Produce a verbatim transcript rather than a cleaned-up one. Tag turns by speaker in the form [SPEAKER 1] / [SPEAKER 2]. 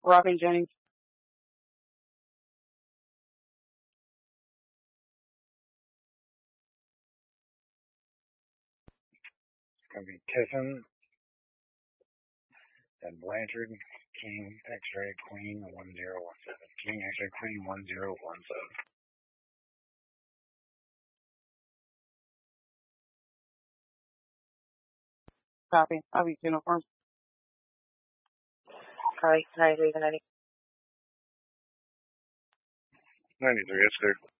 [SPEAKER 1] Robin Jennings.
[SPEAKER 2] It's going to be Tiffin, then Blanchard, King, X-ray, Queen, one zero one seven. King, X-ray, Queen, one zero one seven.
[SPEAKER 1] Copy. I'll be uniform.
[SPEAKER 3] Hi, hi, hi, hi.
[SPEAKER 2] ninety-three, that's clear.